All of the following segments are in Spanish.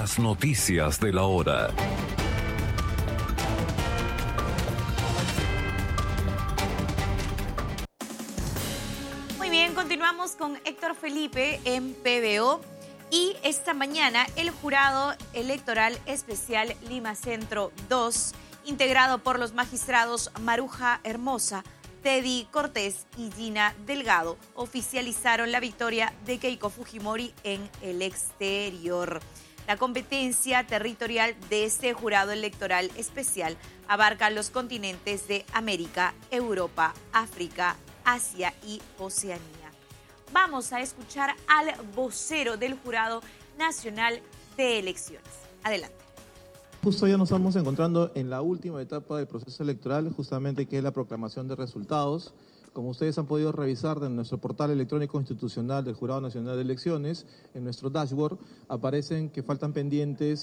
Las noticias de la hora. Muy bien, continuamos con Héctor Felipe en PBO. Y esta mañana el Jurado Electoral Especial Lima Centro 2, integrado por los magistrados Maruja Hermosa, Teddy Cortés y Gina Delgado, oficializaron la victoria de Keiko Fujimori en el exterior. La competencia territorial de este Jurado Electoral Especial abarca los continentes de América, Europa, África, Asia y Oceanía. Vamos a escuchar al vocero del Jurado Nacional de Elecciones. Adelante. Justo ya nos estamos encontrando en la última etapa del proceso electoral, justamente que es la proclamación de resultados. Como ustedes han podido revisar en nuestro portal electrónico institucional del Jurado Nacional de Elecciones, en nuestro dashboard aparecen que faltan pendientes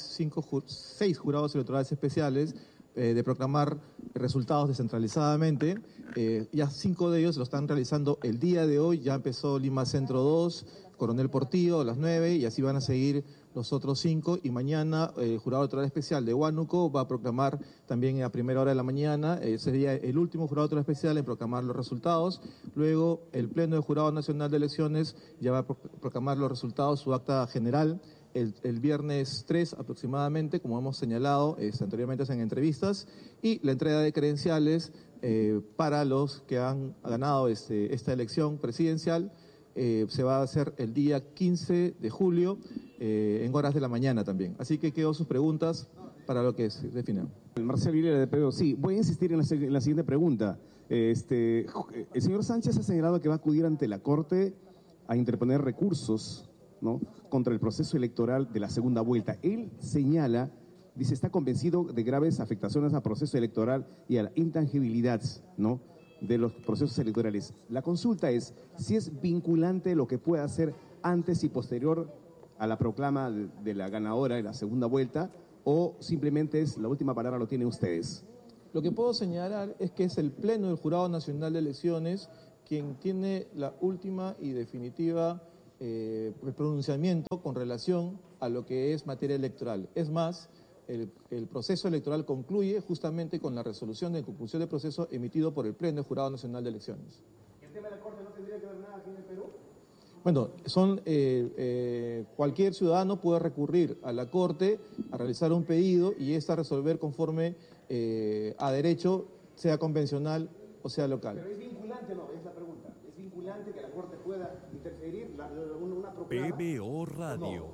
6 jurados electorales especiales de proclamar resultados descentralizadamente. Ya 5 de ellos lo están realizando el día de hoy. Ya empezó Lima Centro 2, Coronel Portillo a las 9 y así van a seguir los otros 5. Y mañana el Jurado Electoral Especial de Huánuco va a proclamar también a primera hora de la mañana. Sería el último Jurado Electoral Especial en proclamar los resultados. Luego el Pleno del Jurado Nacional de Elecciones ya va a proclamar los resultados, su acta general. El viernes 3 aproximadamente, como hemos señalado anteriormente en entrevistas, y la entrega de credenciales para los que han ganado esta elección presidencial se va a hacer el día 15 de julio en horas de la mañana también. Así que quedo sus preguntas para lo que se defina. Marcel Vilera de PBO. Sí, voy a insistir en la siguiente pregunta. El señor Sánchez ha señalado que va a acudir ante la Corte a interponer recursos, ¿no?, contra el proceso electoral de la segunda vuelta. Él señala, dice, está convencido de graves afectaciones al proceso electoral y a la intangibilidad, ¿no?, de los procesos electorales. La consulta es si es vinculante lo que pueda hacer antes y posterior a la proclama de la ganadora de la segunda vuelta, o simplemente es la última palabra lo tienen ustedes. Lo que puedo señalar es que es el Pleno del Jurado Nacional de Elecciones quien tiene la última y definitiva el pronunciamiento con relación a lo que es materia electoral. Es más, el proceso electoral concluye justamente con la resolución de conclusión del proceso emitido por el Pleno del Jurado Nacional de Elecciones. ¿El tema de la Corte no tendría que ver nada aquí en el Perú? Bueno, cualquier ciudadano puede recurrir a la Corte a realizar un pedido y esta resolver conforme a derecho, sea convencional o sea local. Pero es vinculante, ¿no? Es la pregunta. ¿Es vinculante que la Corte pueda interferir una proclama? PBO Radio.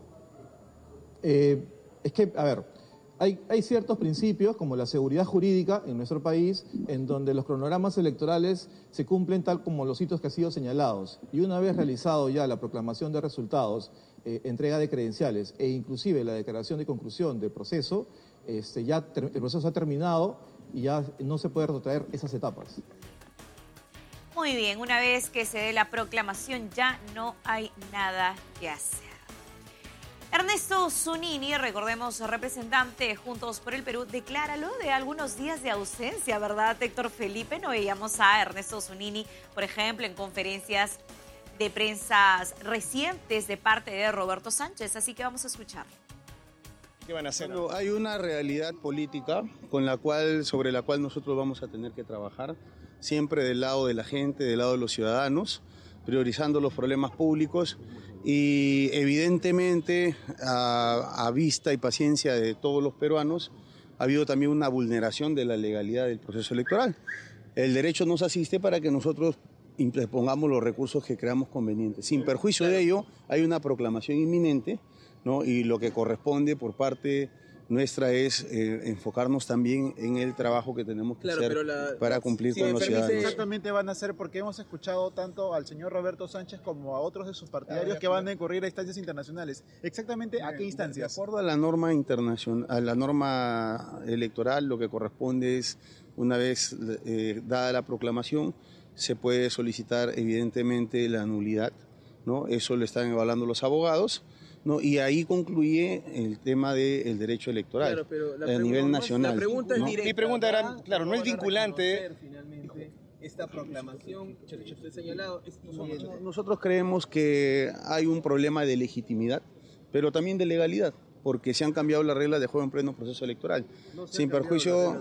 Es que, a ver, hay ciertos principios como la seguridad jurídica en nuestro país en donde los cronogramas electorales se cumplen tal como los hitos que han sido señalados. Y una vez realizado ya la proclamación de resultados, entrega de credenciales e inclusive la declaración de conclusión del proceso, el proceso ha terminado y ya no se puede retrotraer esas etapas. Muy bien, una vez que se dé la proclamación ya no hay nada que hacer. Ernesto Zunini, recordemos, representante de Juntos por el Perú, declara luego de algunos días de ausencia, ¿verdad, Héctor Felipe? No veíamos a Ernesto Zunini, por ejemplo, en conferencias de prensa recientes de parte de Roberto Sánchez, así que vamos a escuchar. ¿Qué van a hacer? Bueno, hay una realidad política sobre la cual nosotros vamos a tener que trabajar, siempre del lado de la gente, del lado de los ciudadanos, priorizando los problemas públicos y evidentemente a vista y paciencia de todos los peruanos ha habido también una vulneración de la legalidad del proceso electoral. El derecho nos asiste para que nosotros pongamos los recursos que creamos convenientes. Sin perjuicio de ello, hay una proclamación inminente, ¿no? Y lo que corresponde por parte nuestra es enfocarnos también en el trabajo que tenemos que hacer para cumplir con los ciudadanos. Exactamente van a hacer, porque hemos escuchado tanto al señor Roberto Sánchez como a otros de sus partidarios que van a incurrir a instancias internacionales. ¿Exactamente a qué instancias? De acuerdo a la norma internacional, a la norma electoral, lo que corresponde es, una vez dada la proclamación, se puede solicitar evidentemente la nulidad, ¿no? Eso lo están evaluando los abogados, ¿no? Y ahí concluye el tema del derecho electoral, claro, pero a nivel nacional. La pregunta es directa. Mi pregunta era, claro, no es vinculante. Finalmente, esta proclamación que usted ha señalado es Nosotros creemos que hay un problema de legitimidad, pero también de legalidad. porque se han cambiado las reglas de juego en pleno proceso electoral. Sin perjuicio...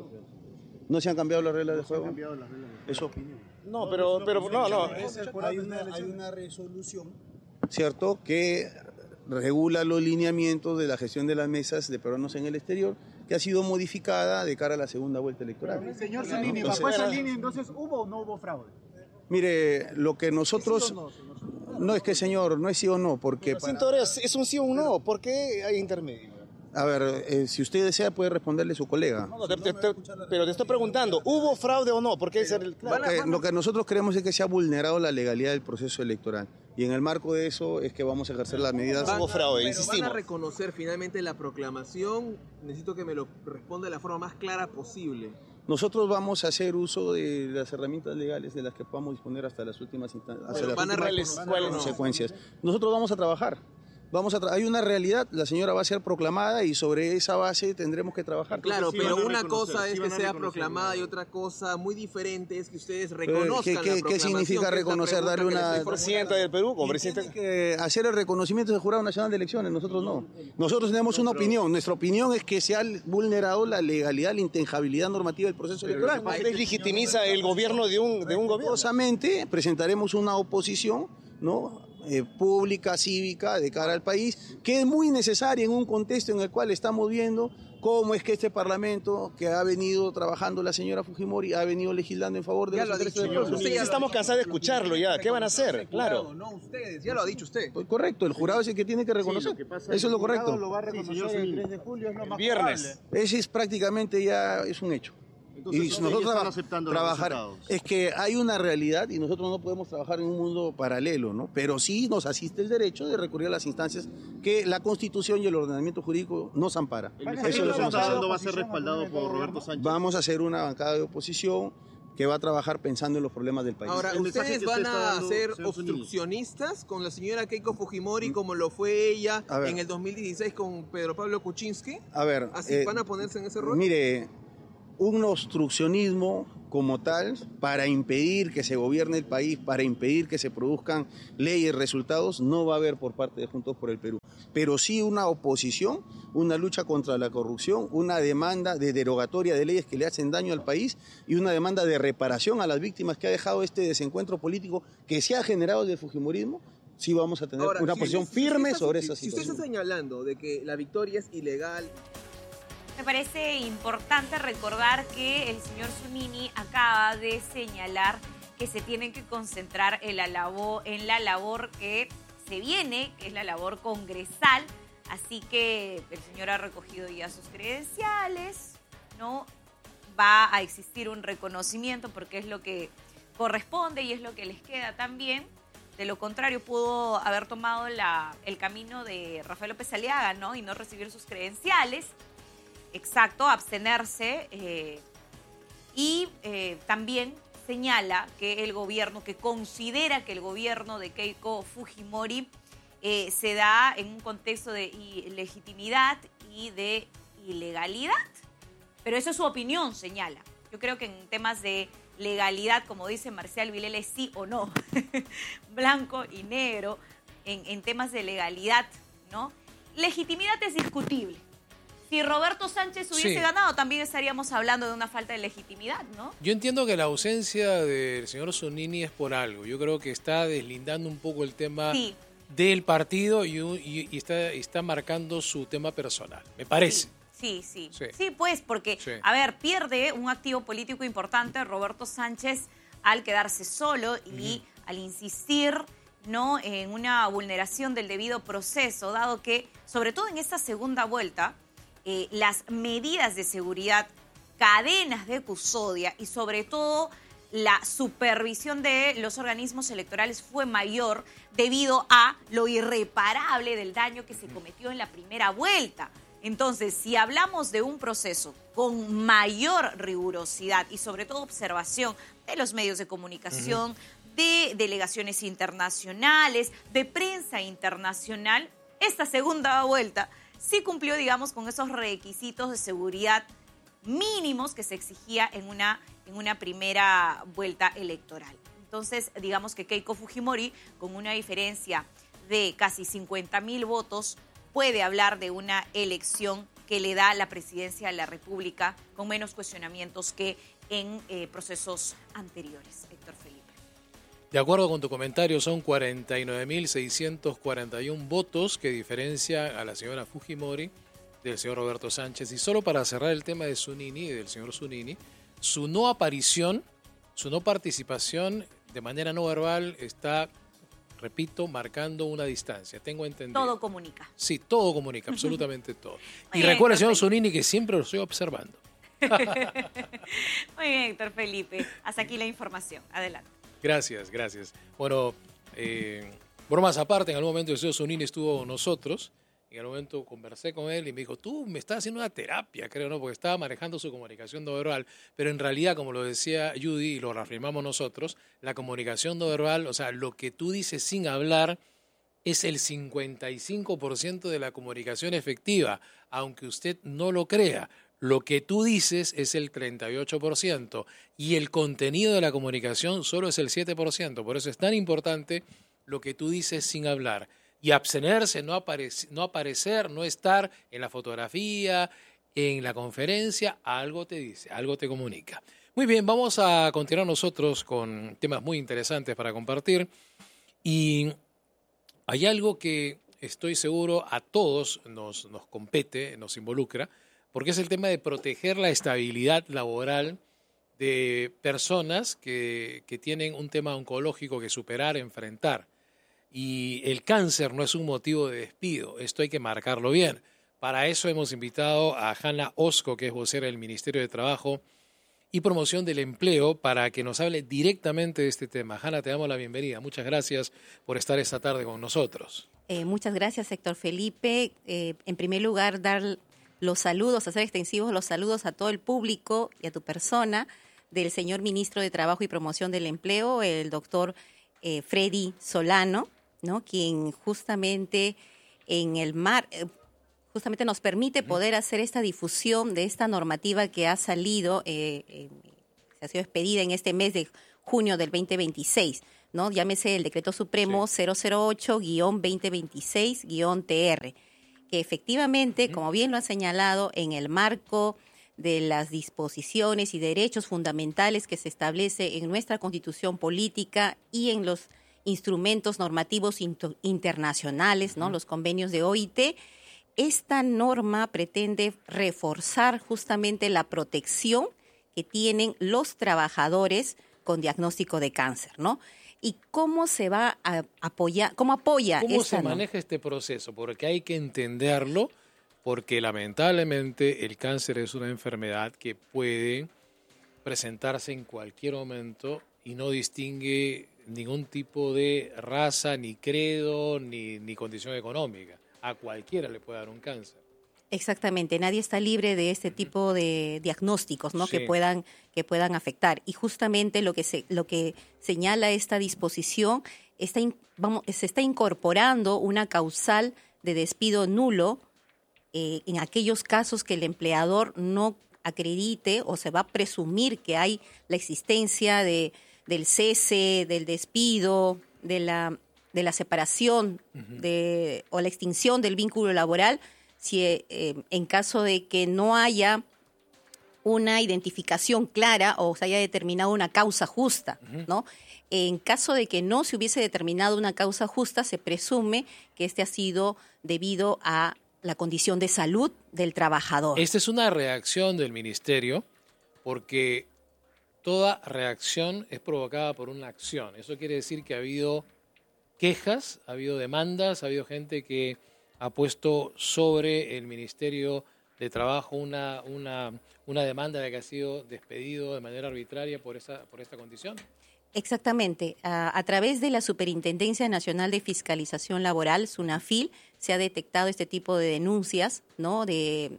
¿No se han cambiado las reglas de juego? Eso. No, pero no. Hay una resolución, ¿cierto?, que regula los lineamientos de la gestión de las mesas de peruanos en el exterior, que ha sido modificada de cara a la segunda vuelta electoral. Señor Zunini, bajo esa línea, entonces, ¿hubo o no hubo fraude? Mire, lo que nosotros... No, es que, señor, no es sí o no, porque... Es un sí o un no, ¿por qué hay intermedio? A ver, si usted desea puede responderle a su colega. No, pero te estoy preguntando, ¿hubo fraude o no? Porque Lo que nosotros creemos es que se ha vulnerado la legalidad del proceso electoral. Y en el marco de eso es que vamos a ejercer las medidas. Hubo fraude, Pero insistimos. ¿van a reconocer finalmente la proclamación? Necesito que me lo responda de la forma más clara posible. Nosotros vamos a hacer uso de las herramientas legales de las que podamos disponer hasta las últimas consecuencias. Nosotros vamos a trabajar. Hay una realidad, la señora va a ser proclamada y sobre esa base tendremos que trabajar. Claro, pero una cosa es que sea proclamada y otra cosa muy diferente es que ustedes reconozcan la proclamación. ¿Qué significa reconocer? Darle una... Presidenta del Perú, como presidente... Que hacer el reconocimiento del Jurado Nacional de Elecciones, nosotros no. Nosotros tenemos una opinión. Nuestra opinión es que se ha vulnerado la legalidad, la intangibilidad normativa del proceso electoral. ¿Usted legitimiza el gobierno de un gobierno? Forzosamente presentaremos una oposición, ¿no?, pública, cívica, de cara al país, que es muy necesaria en un contexto en el cual estamos viendo cómo es que este Parlamento, que ha venido trabajando la señora Fujimori, ha venido legislando en favor de los intereses de los Ya estamos cansados de escucharlo ya. ¿Qué van a hacer? Claro. No ustedes, ya lo ha dicho usted. Pues correcto, el jurado es el que tiene que reconocer. Eso es lo correcto. Lo va a reconocer el 3 de julio, es lo más Viernes. Ese es prácticamente ya es un hecho. Y nosotros trabajar es que hay una realidad y nosotros no podemos trabajar en un mundo paralelo, ¿no? Pero sí nos asiste el derecho de recurrir a las instancias que la Constitución y el ordenamiento jurídico nos ampara. Eso es lo que estamos haciendo, va a ser respaldado por Roberto Sánchez. Vamos a hacer una bancada de oposición que va a trabajar pensando en los problemas del país. Ahora, ¿ustedes van a ser obstruccionistas con la señora Keiko Fujimori como lo fue ella en el 2016 con Pedro Pablo Kuczynski? A ver, ¿Así van a ponerse en ese rol? Mire, un obstruccionismo como tal para impedir que se gobierne el país, para impedir que se produzcan leyes, resultados, no va a haber por parte de Juntos por el Perú. Pero sí una oposición, una lucha contra la corrupción, una demanda de derogatoria de leyes que le hacen daño al país y una demanda de reparación a las víctimas que ha dejado este desencuentro político que se ha generado del fujimorismo. Sí vamos a tener una posición firme sobre esa situación. Si usted está señalando de que la victoria es ilegal... Me parece importante recordar que el señor Zunini acaba de señalar que se tienen que concentrar en la labor que se viene, que es la labor congresal. Así que el señor ha recogido ya sus credenciales, ¿no? Va a existir un reconocimiento porque es lo que corresponde y es lo que les queda también. De lo contrario, pudo haber tomado el camino de Rafael López Aliaga, ¿no? Y no recibir sus credenciales. Exacto, abstenerse y también señala que el gobierno, que considera que el gobierno de Keiko Fujimori se da en un contexto de ilegitimidad y de ilegalidad. Pero eso es su opinión, señala. Yo creo que en temas de legalidad, como dice Marcial Villela, es sí o no, blanco y negro, en temas de legalidad, ¿no? Legitimidad es discutible. Si Roberto Sánchez hubiese ganado, también estaríamos hablando de una falta de legitimidad, ¿no? Yo entiendo que la ausencia del señor Zunini es por algo. Yo creo que está deslindando un poco el tema del partido y está marcando su tema personal, me parece. Sí, pues, porque, a ver, pierde un activo político importante Roberto Sánchez al quedarse solo y al insistir, ¿no?, en una vulneración del debido proceso, dado que, sobre todo en esta segunda vuelta, las medidas de seguridad, cadenas de custodia y sobre todo la supervisión de los organismos electorales fue mayor debido a lo irreparable del daño que se cometió en la primera vuelta. Entonces, si hablamos de un proceso con mayor rigurosidad y sobre todo observación de los medios de comunicación, de delegaciones internacionales, de prensa internacional, esta segunda vuelta sí cumplió, digamos, con esos requisitos de seguridad mínimos que se exigía en una primera vuelta electoral. Entonces, digamos que Keiko Fujimori, con una diferencia de casi 50.000 votos, puede hablar de una elección que le da la presidencia a la República con menos cuestionamientos que en procesos anteriores. Héctor Felipe. De acuerdo con tu comentario, son 49.641 votos que diferencian a la señora Fujimori del señor Roberto Sánchez. Y solo para cerrar el tema de Zunini, del señor Zunini, su no aparición, su no participación de manera no verbal está, repito, marcando una distancia. Tengo entendido. Todo comunica. Sí, todo comunica, absolutamente todo. Y recuerda, señor Zunini, que siempre lo estoy observando. Muy bien, Héctor Felipe. Hasta aquí la información. Adelante. Gracias. Bueno, bromas aparte, en algún momento el señor Zunini estuvo con nosotros. En algún momento conversé con él y me dijo, tú me estás haciendo una terapia, creo, ¿no? Porque estaba manejando su comunicación no verbal. Pero en realidad, como lo decía Judy y lo reafirmamos nosotros, la comunicación no verbal, o sea, lo que tú dices sin hablar, es el 55% de la comunicación efectiva, aunque usted no lo crea. Lo que tú dices es el 38% y el contenido de la comunicación solo es el 7%. Por eso es tan importante lo que tú dices sin hablar. Y abstenerse, no aparecer, no estar en la fotografía, en la conferencia, algo te dice, algo te comunica. Muy bien, vamos a continuar nosotros con temas muy interesantes para compartir. Y hay algo que estoy seguro a todos nos compete, nos involucra, porque es el tema de proteger la estabilidad laboral de personas que tienen un tema oncológico que superar, enfrentar. Y el cáncer no es un motivo de despido, esto hay que marcarlo bien. Para eso hemos invitado a Hanna Osco, que es vocera del Ministerio de Trabajo y Promoción del Empleo, para que nos hable directamente de este tema. Hanna, te damos la bienvenida. Muchas gracias por estar esta tarde con nosotros. Muchas gracias, Héctor Felipe. En primer lugar, dar los saludos, hacer extensivos los saludos a todo el público y a tu persona, del señor Ministro de Trabajo y Promoción del Empleo, el doctor Freddy Solano, ¿no? Quien justamente justamente nos permite poder hacer esta difusión de esta normativa que ha salido, se ha sido expedida en este mes de junio del 2026, ¿no? Llámese el Decreto Supremo 008-2026-TR, que efectivamente, como bien lo ha señalado, en el marco de las disposiciones y derechos fundamentales que se establece en nuestra Constitución política y en los instrumentos normativos internacionales, ¿no? Los convenios de OIT, esta norma pretende reforzar justamente la protección que tienen los trabajadores con diagnóstico de cáncer, ¿no? ¿Y cómo se va a apoyar, cómo apoya ¿Cómo esta se maneja este proceso? Porque hay que entenderlo, porque lamentablemente el cáncer es una enfermedad que puede presentarse en cualquier momento y no distingue ningún tipo de raza, ni credo, ni condición económica. A cualquiera le puede dar un cáncer. Exactamente, nadie está libre de este tipo de diagnósticos, ¿no? Sí. que puedan afectar. Y justamente lo que señala esta disposición, se está incorporando una causal de despido nulo en aquellos casos que el empleador no acredite o se va a presumir que hay la existencia del cese, del despido, de la separación o la extinción del vínculo laboral, si en caso de que no haya una identificación clara o se haya determinado una causa justa, ¿no? En caso de que no se hubiese determinado una causa justa, se presume que este ha sido debido a la condición de salud del trabajador. Esta es una reacción del ministerio, porque toda reacción es provocada por una acción. Eso quiere decir que ha habido quejas, ha habido demandas, ha habido gente que ha puesto sobre el Ministerio de Trabajo una demanda de que ha sido despedido de manera arbitraria por esta condición. Exactamente. A través de la Superintendencia Nacional de Fiscalización Laboral, SUNAFIL, se ha detectado este tipo de denuncias, ¿no? De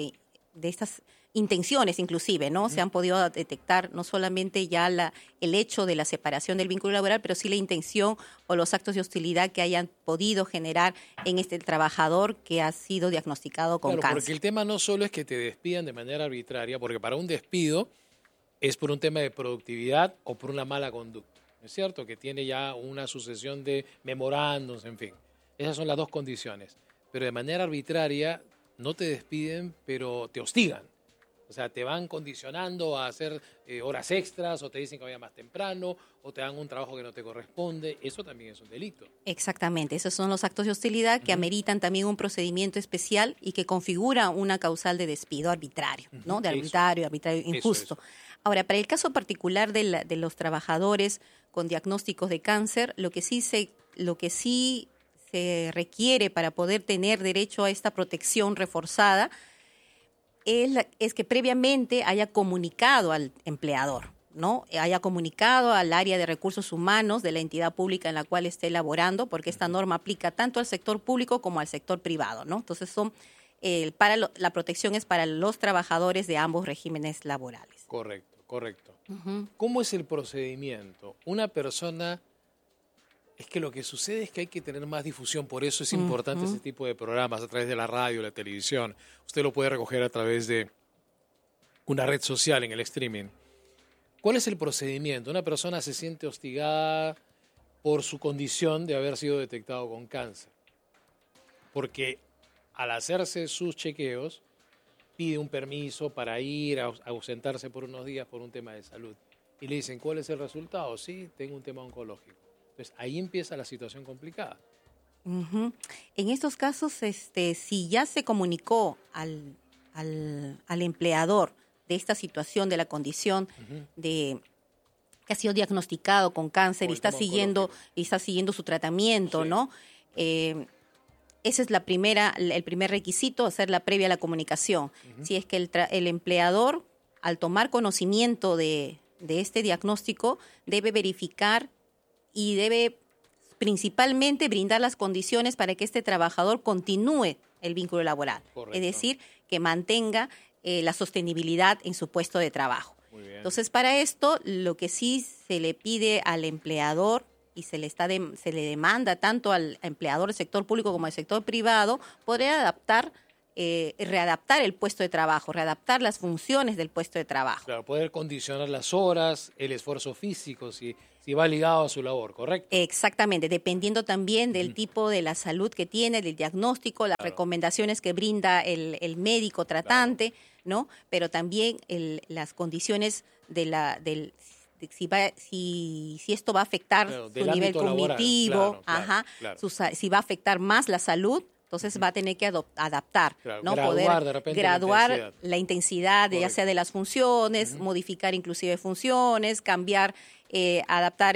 estas intenciones inclusive, ¿no? Se han podido detectar no solamente ya el hecho de la separación del vínculo laboral, pero sí la intención o los actos de hostilidad que hayan podido generar en este trabajador que ha sido diagnosticado con cáncer. Porque el tema no solo es que te despidan de manera arbitraria, porque para un despido es por un tema de productividad o por una mala conducta. ¿Es cierto? Que tiene ya una sucesión de memorándums, en fin. Esas son las dos condiciones. pero de manera arbitraria no te despiden, pero te hostigan. O sea, te van condicionando a hacer horas extras, o te dicen que vaya más temprano, o te dan un trabajo que no te corresponde. Eso también es un delito. Exactamente, esos son los actos de hostilidad que ameritan también un procedimiento especial y que configura una causal de despido arbitrario, ¿no? De arbitrario injusto. Eso. Ahora, para el caso particular de los trabajadores con diagnósticos de cáncer, lo que sí se requiere para poder tener derecho a esta protección reforzada es que previamente haya comunicado al empleador, ¿no? Haya comunicado al área de recursos humanos de la entidad pública en la cual esté laborando, porque esta norma aplica tanto al sector público como al sector privado, ¿no? Entonces la protección es para los trabajadores de ambos regímenes laborales. Correcto. ¿Cómo es el procedimiento? Una persona... Es que lo que sucede es que hay que tener más difusión, por eso es importante ese tipo de programas a través de la radio, la televisión. Usted lo puede recoger a través de una red social en el streaming. ¿Cuál es el procedimiento? Una persona se siente hostigada por su condición de haber sido detectado con cáncer. Porque al hacerse sus chequeos, pide un permiso para ir a ausentarse por unos días por un tema de salud. Y le dicen, ¿cuál es el resultado? Sí, tengo un tema oncológico. Entonces, ahí empieza la situación complicada. En estos casos, si ya se comunicó al empleador de esta situación, de la condición de que ha sido diagnosticado con cáncer y está siguiendo su tratamiento, sí, ¿no? Ese es el primer requisito, hacerla previa a la comunicación. Si es que el empleador, al tomar conocimiento de este diagnóstico, debe verificar y debe principalmente brindar las condiciones para que este trabajador continúe el vínculo laboral. Correcto. Es decir, que mantenga la sostenibilidad en su puesto de trabajo. Muy bien. Entonces, para esto, lo que sí se le pide al empleador y se le demanda tanto al empleador del sector público como al sector privado, poder readaptar el puesto de trabajo, readaptar las funciones del puesto de trabajo. Claro, poder condicionar las horas, el esfuerzo físico, si va ligado a su labor, ¿correcto? Exactamente, dependiendo también del tipo de la salud que tiene, del diagnóstico, las recomendaciones que brinda el médico tratante, ¿no? Pero también las condiciones si esto va a afectar su nivel cognitivo, si va a afectar más la salud. Entonces va a tener que adaptar, ¿no? Graduar la intensidad ya sea de las funciones, modificar inclusive funciones, cambiar, adaptar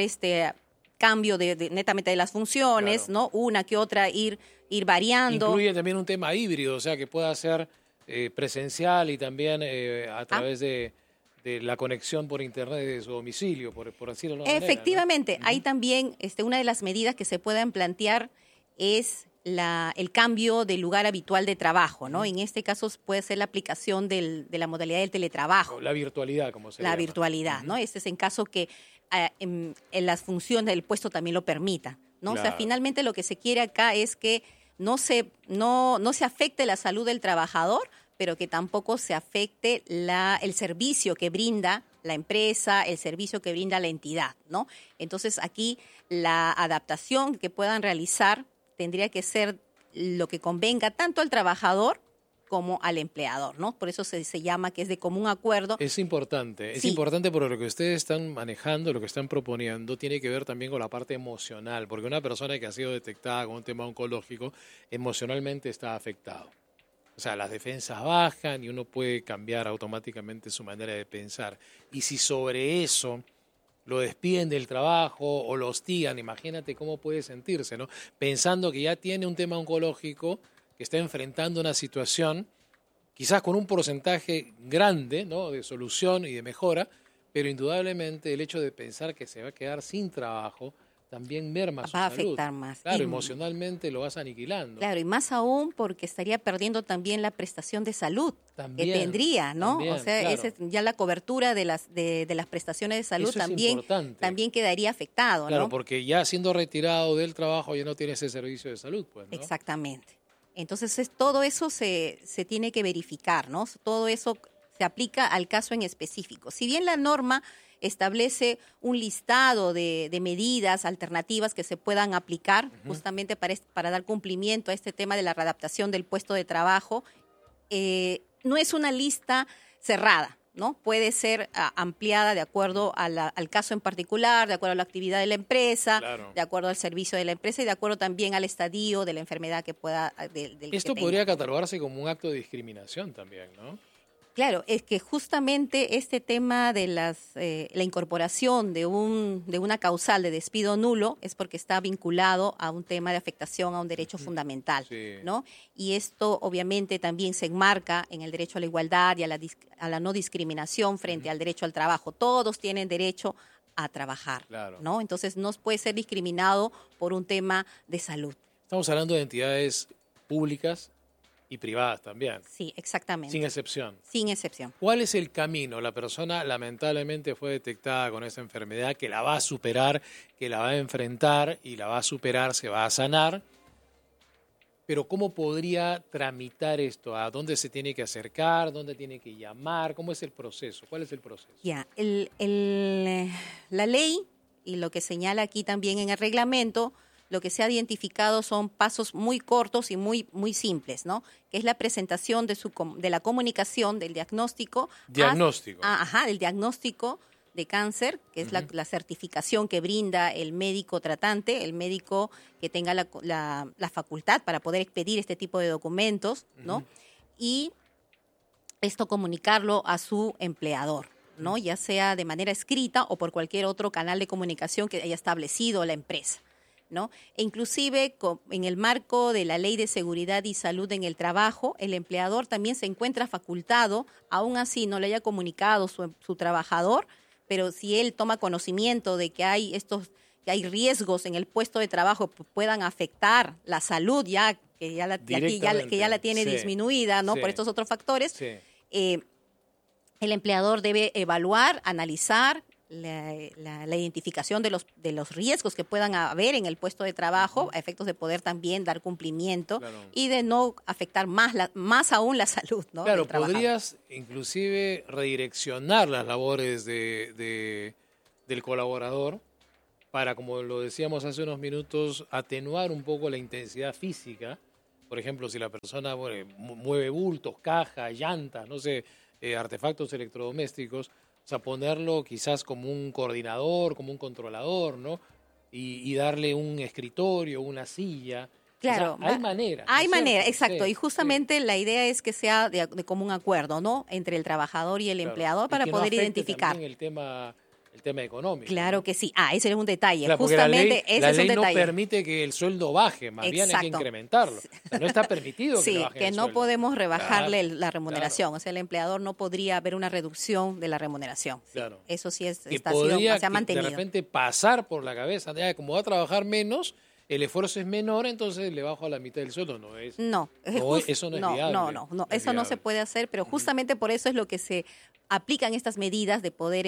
cambio netamente de las funciones, ¿no? Una que otra ir variando. Incluye también un tema híbrido, o sea, que pueda ser presencial y también a través de la conexión por internet de su domicilio, por decirlo de alguna manera, efectivamente, ¿no? Ahí también una de las medidas que se puedan plantear es el cambio del lugar habitual de trabajo, ¿no? En este caso puede ser la aplicación de la modalidad del teletrabajo. La virtualidad, como se llama. La virtualidad, ¿no? Este es en caso que en las funciones del puesto también lo permita, ¿no? Claro. O sea, finalmente lo que se quiere acá es que no se afecte la salud del trabajador, pero que tampoco se afecte el servicio que brinda la empresa, el servicio que brinda la entidad, ¿no? Entonces aquí la adaptación que puedan realizar tendría que ser lo que convenga tanto al trabajador como al empleador, ¿no? Por eso se llama que es de común acuerdo. Es importante porque lo que ustedes están manejando, lo que están proponiendo, tiene que ver también con la parte emocional, porque una persona que ha sido detectada con un tema oncológico, emocionalmente está afectado. O sea, las defensas bajan y uno puede cambiar automáticamente su manera de pensar. Y si sobre eso lo despiden del trabajo o lo hostigan, imagínate cómo puede sentirse, ¿no? Pensando que ya tiene un tema oncológico, que está enfrentando una situación, quizás con un porcentaje grande, ¿no?, de solución y de mejora, pero indudablemente el hecho de pensar que se va a quedar sin trabajo también merma su salud. Va a afectar más. Claro, emocionalmente lo vas aniquilando. Claro, y más aún porque estaría perdiendo también la prestación de salud que tendría, ¿no? O sea, claro, ya la cobertura de las prestaciones de salud también quedaría afectado, claro, ¿no? Porque ya siendo retirado del trabajo ya no tiene ese servicio de salud, pues, ¿no? Exactamente. Entonces, todo eso se tiene que verificar, ¿no? Todo eso se aplica al caso en específico. Si bien la norma establece un listado de medidas alternativas que se puedan aplicar justamente para dar cumplimiento a este tema de la readaptación del puesto de trabajo. No es una lista cerrada, ¿no? Puede ser ampliada de acuerdo al caso en particular, de acuerdo a la actividad de la empresa, de acuerdo al servicio de la empresa y de acuerdo también al estadio de la enfermedad que pueda... Esto podría catalogarse como un acto de discriminación también, ¿no? Claro, es que justamente este tema de la incorporación de una causal de despido nulo es porque está vinculado a un tema de afectación a un derecho fundamental, ¿no? Y esto obviamente también se enmarca en el derecho a la igualdad y a la no discriminación frente al derecho al trabajo. Todos tienen derecho a trabajar, ¿no? Entonces no puede ser discriminado por un tema de salud. Estamos hablando de entidades públicas y privadas también. Sí, exactamente. Sin excepción. Sin excepción. ¿Cuál es el camino? La persona lamentablemente fue detectada con esa enfermedad que la va a superar, que la va a enfrentar y la va a superar, se va a sanar. Pero ¿cómo podría tramitar esto? ¿A dónde se tiene que acercar? ¿Dónde tiene que llamar? ¿Cómo es el proceso? ¿Cuál es el proceso? Ya, la ley y lo que señala aquí también en el reglamento, lo que se ha identificado son pasos muy cortos y muy simples, ¿no? Que es la presentación de la comunicación del diagnóstico. Diagnóstico. Del diagnóstico de cáncer, que es la certificación que brinda el médico tratante, el médico que tenga la facultad para poder expedir este tipo de documentos, ¿no? Y esto comunicarlo a su empleador, ¿no? Ya sea de manera escrita o por cualquier otro canal de comunicación que haya establecido la empresa, ¿no? E inclusive en el marco de la Ley de Seguridad y Salud en el Trabajo, el empleador también se encuentra facultado, aún así no le haya comunicado su trabajador, pero si él toma conocimiento de que hay riesgos en el puesto de trabajo que puedan afectar la salud que ya la tiene disminuida, ¿no? Por estos otros factores, el empleador debe evaluar, analizar la identificación de los riesgos que puedan haber en el puesto de trabajo a efectos de poder también dar cumplimiento y de no afectar más aún la salud, ¿no? Claro, podrías inclusive redireccionar las labores del colaborador para, como lo decíamos hace unos minutos, atenuar un poco la intensidad física. Por ejemplo, si la persona mueve bultos, cajas, llantas, no sé, artefactos electrodomésticos, o sea, ponerlo quizás como un coordinador, como un controlador, ¿no? Y darle un escritorio, una silla. Claro. O sea, hay maneras. Hay maneras, exacto. Sí, y justamente la idea es que sea de común acuerdo, ¿no? Entre el trabajador y el empleador para poder identificar. El tema económico. Claro que sí. Ese es un detalle. Claro, justamente ese es un detalle. La ley no permite que el sueldo baje, más bien hay que incrementarlo. O sea, no está permitido que baje que el no sueldo. podemos rebajarle la remuneración. O sea, el empleador no podría haber una reducción de la remuneración. Claro. Eso sí se ha mantenido. De repente pasar por la cabeza, como va a trabajar menos, el esfuerzo es menor, entonces le bajo a la mitad del suelo. Eso no es viable. No, eso no se puede hacer, pero justamente por eso es lo que se aplican estas medidas de poder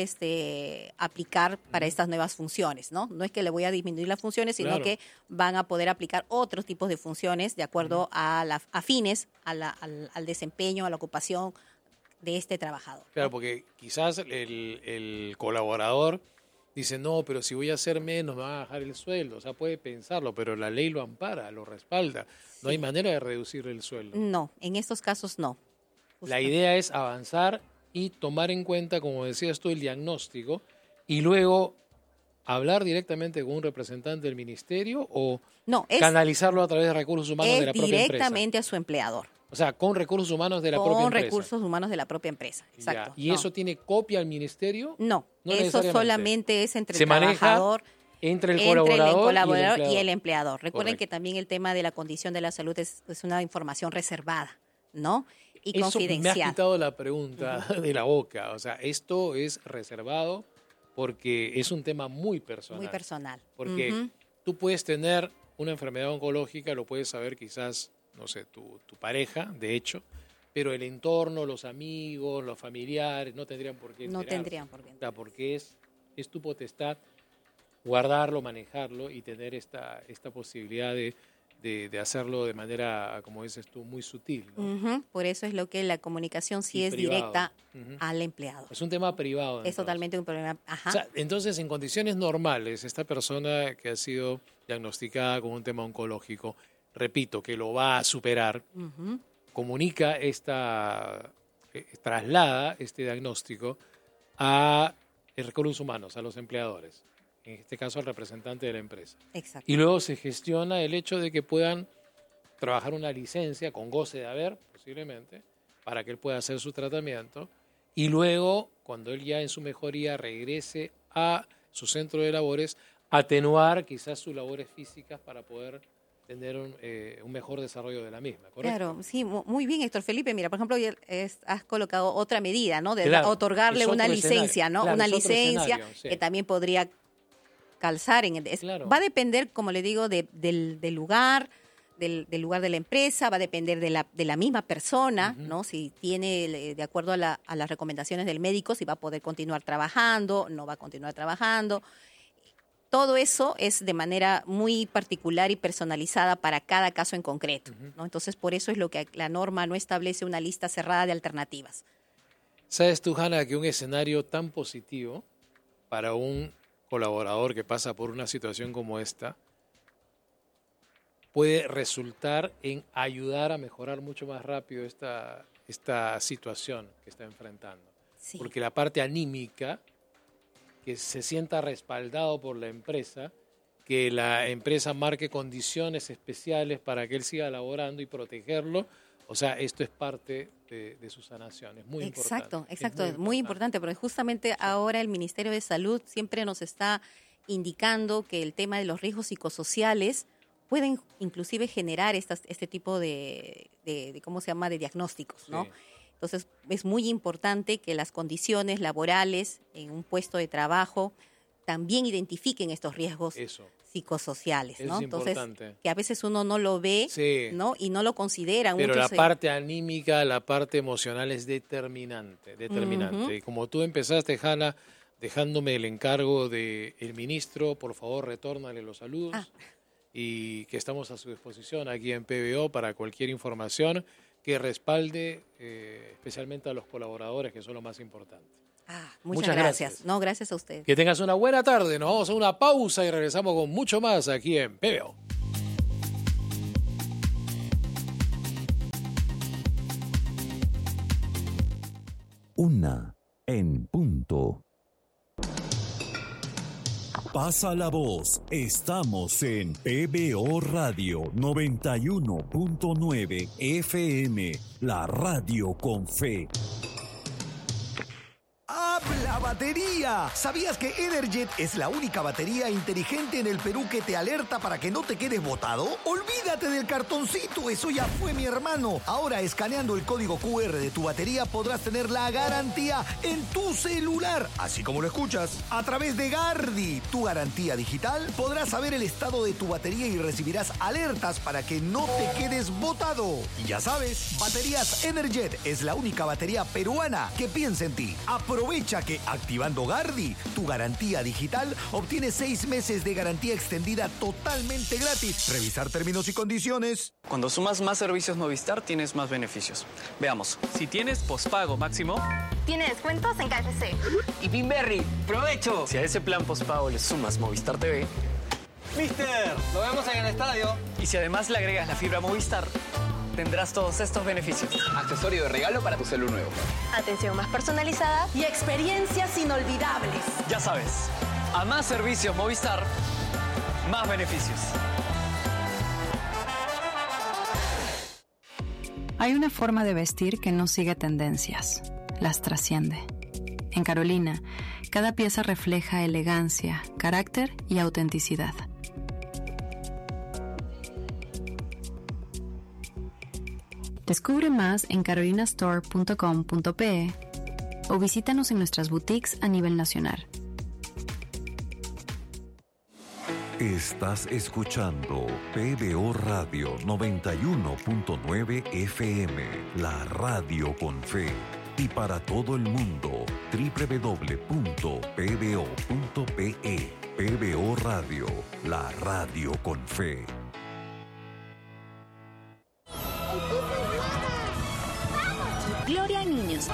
aplicar para estas nuevas funciones, ¿no? No es que le voy a disminuir las funciones, sino que van a poder aplicar otros tipos de funciones de acuerdo afines al desempeño, a la ocupación de este trabajador. Claro, porque quizás el colaborador dice, no, pero si voy a hacer menos me van a bajar el sueldo. O sea, puede pensarlo, pero la ley lo ampara, lo respalda. No hay manera de reducir el sueldo. No, en estos casos no. La idea es avanzar y tomar en cuenta, como decías tú, el diagnóstico y luego hablar directamente con un representante del ministerio o canalizarlo a través de recursos humanos de la propia empresa. Directamente a su empleador. O sea, con recursos humanos de la propia empresa. Con recursos humanos de la propia empresa, exacto. ¿Y eso tiene copia al ministerio? No, eso solamente es entre el trabajador, entre el colaborador y el empleador. Recuerden que también el tema de la condición de la salud es una información reservada, ¿no? Y confidencial. Me has quitado la pregunta de la boca. O sea, esto es reservado porque es un tema muy personal. Muy personal. Porque tú puedes tener una enfermedad oncológica, lo puedes saber quizás, no sé, tu pareja, de hecho, pero el entorno, los amigos, los familiares no tendrían por qué enterarse. No tendrían por qué enterarse. O sea, porque es tu potestad guardarlo, manejarlo y tener esta posibilidad de de hacerlo de manera, como dices tú, muy sutil, ¿no? Por eso es lo que la comunicación sí es privado. directa al empleado. Es un tema privado. Es entonces. totalmente un problema. Ajá. O sea, entonces, en condiciones normales, esta persona que ha sido diagnosticada con un tema oncológico, repito, que lo va a superar, comunica traslada este diagnóstico a recursos humanos, a los empleadores, en este caso al representante de la empresa. Exacto. Y luego se gestiona el hecho de que puedan trabajar una licencia con goce de haber, posiblemente, para que él pueda hacer su tratamiento. Y luego, cuando él ya en su mejoría regrese a su centro de labores, atenuar quizás sus labores físicas para poder tener un mejor desarrollo de la misma, ¿correcto? Claro, sí, muy bien, Héctor Felipe. Mira, por ejemplo, has colocado otra medida, ¿no? De Claro, otorgarle es una otro licencia, escenario. ¿no? Claro, una es otro licencia escenario, sí. que también podría calzar en Claro. Va a depender, como le digo, del lugar, del lugar de la empresa, va a depender de la misma persona, ¿no? Si tiene, de acuerdo a las recomendaciones del médico, si va a poder continuar trabajando, no va a continuar trabajando. Todo eso es de manera muy particular y personalizada para cada caso en concreto, ¿no? Entonces, por eso es lo que la norma no establece una lista cerrada de alternativas. ¿Sabes tú, Hanna, que un escenario tan positivo para un colaborador que pasa por una situación como esta puede resultar en ayudar a mejorar mucho más rápido esta situación que está enfrentando? Sí. Porque la parte anímica, que se sienta respaldado por la empresa, que la empresa marque condiciones especiales para que él siga laborando y protegerlo. O sea, esto es parte de su sanación. Es muy Exacto, importante. exacto. Es Es muy importante, porque justamente ahora el Ministerio de Salud siempre nos está indicando que el tema de los riesgos psicosociales pueden inclusive generar este tipo de ¿cómo se llama?, de diagnósticos, ¿no? Sí. Entonces, es muy importante que las condiciones laborales en un puesto de trabajo también identifiquen estos riesgos psicosociales, ¿no? Es entonces, importante. que a veces uno no lo ve, Sí. ¿no? Y no lo considera. Pero Muchos la parte anímica, la parte emocional es determinante. Ujú. Y como tú empezaste, Hanna, dejándome el encargo del ministro, por favor, retórnale los saludos. Y que estamos a su disposición aquí en PBO para cualquier información que respalde especialmente a los colaboradores, que son lo más importante. Muchas gracias. No, gracias a usted. Que tengas una buena tarde. Nos vamos a una pausa y regresamos con mucho más aquí en PBO. Una en punto. Pasa la voz. Estamos en PBO Radio 91.9 FM, la radio con fe. ¡Habla batería! ¿Sabías que Energet es la única batería inteligente en el Perú que te alerta para que no te quedes botado? ¡Olvídate del cartoncito! ¡Eso ya fue, mi hermano! Ahora, escaneando el código QR de tu batería, podrás tener la garantía en tu celular. Así como lo escuchas. A través de Gardi, tu garantía digital, podrás saber el estado de tu batería y recibirás alertas para que no te quedes botado. Y ya sabes, Baterías Energet es la única batería peruana que piensa en ti. Aprovecha que activando Gardi, tu garantía digital, obtienes 6 meses de garantía extendida totalmente gratis. Revisar términos y condiciones. Cuando sumas más servicios Movistar, tienes más beneficios. Veamos. Si tienes pospago máximo, tiene descuentos en KFC. y Pinberry, ¡provecho! Si a ese plan pospago le sumas Movistar TV, ¡Mister! ¡Lo vemos en el estadio! y si además le agregas la fibra Movistar, tendrás todos estos beneficios. Accesorio de regalo para tu celu nuevo. Atención más personalizada y experiencias inolvidables. Ya sabes, a más servicios Movistar, más beneficios. Hay una forma de vestir que no sigue tendencias, las trasciende. En Carolina, cada pieza refleja elegancia, carácter y autenticidad. Descubre más en carolinastore.com.pe o visítanos en nuestras boutiques a nivel nacional. Estás escuchando PBO Radio 91.9 FM, la radio con fe. Y para todo el mundo, www.pbo.pe. PBO Radio, la radio con fe. Gloria Niños.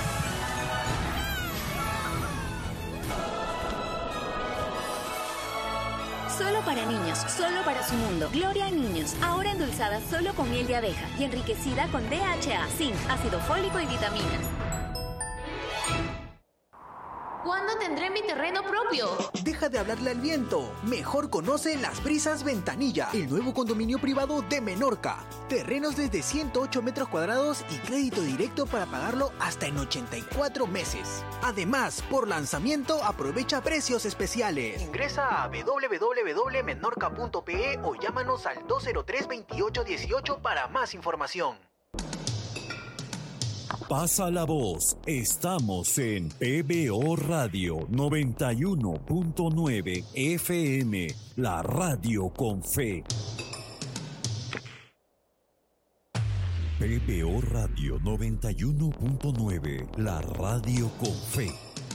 Solo para niños, solo para su mundo. Gloria Niños, ahora endulzada solo con miel de abeja y enriquecida con DHA, zinc, ácido fólico y vitaminas. ¿Cuándo tendré mi terreno propio? Deja de hablarle al viento. Mejor conoce Las Brisas Ventanilla, el nuevo condominio privado de Menorca. Terrenos desde 108 metros cuadrados y crédito directo para pagarlo hasta en 84 meses. Además, por lanzamiento aprovecha precios especiales. Ingresa a www.menorca.pe o llámanos al 203-2818 para más información. Pasa la voz. Estamos en PBO Radio 91.9 FM, la radio con fe. PBO Radio 91.9, la radio con fe.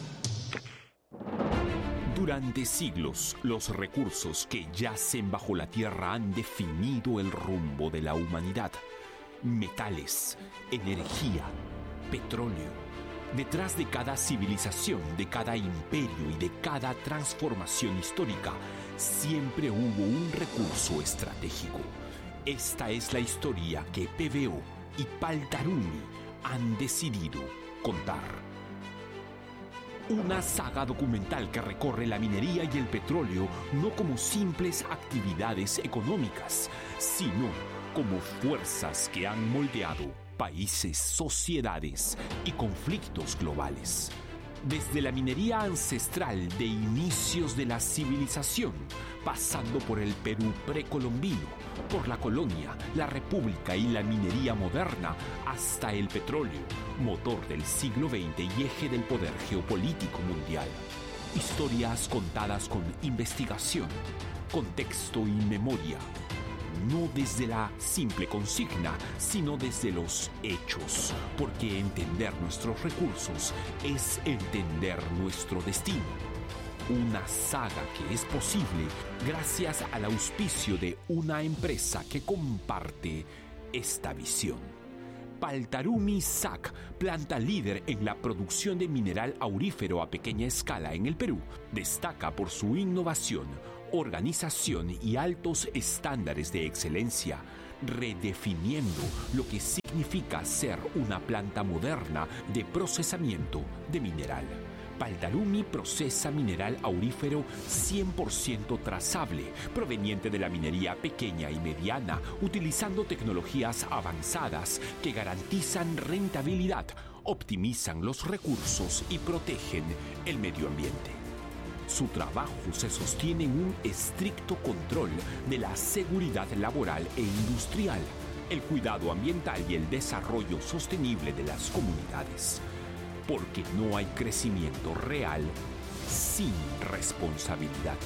Durante siglos, los recursos que yacen bajo la tierra han definido el rumbo de la humanidad. Metales, energía, petróleo. Detrás de cada civilización, de cada imperio y de cada transformación histórica, siempre hubo un recurso estratégico. Esta es la historia que PBO y Paltarumi han decidido contar. Una saga documental que recorre la minería y el petróleo no como simples actividades económicas, sino como fuerzas que han moldeado países, sociedades y conflictos globales. Desde la minería ancestral de inicios de la civilización, pasando por el Perú precolombino, por la colonia, la república y la minería moderna, hasta el petróleo, motor del siglo XX y eje del poder geopolítico mundial. Historias contadas con investigación, contexto y memoria. No desde la simple consigna, sino desde los hechos, porque entender nuestros recursos es entender nuestro destino. Una saga que es posible gracias al auspicio de una empresa que comparte esta visión. Paltarumi SAC, planta líder en la producción de mineral aurífero a pequeña escala en el Perú, destaca por su innovación, organización y altos estándares de excelencia, redefiniendo lo que significa ser una planta moderna de procesamiento de mineral. Paltarumi procesa mineral aurífero 100% trazable, proveniente de la minería pequeña y mediana, utilizando tecnologías avanzadas que garantizan rentabilidad, optimizan los recursos y protegen el medio ambiente. Su trabajo se sostiene en un estricto control de la seguridad laboral e industrial, el cuidado ambiental y el desarrollo sostenible de las comunidades. Porque no hay crecimiento real sin responsabilidad.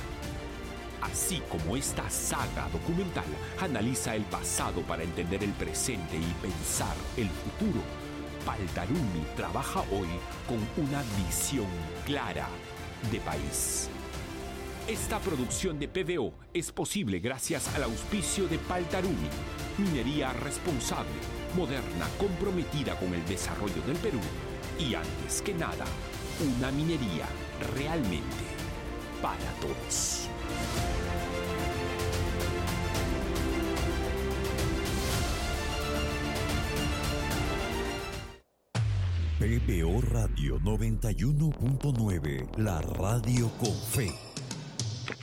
Así como esta saga documental analiza el pasado para entender el presente y pensar el futuro, Paltarumi trabaja hoy con una visión clara de país. Esta producción de PBO es posible gracias al auspicio de Paltarumi, minería responsable, moderna, comprometida con el desarrollo del Perú y, antes que nada, una minería realmente para todos. PBO Radio 91.9, la radio con fe.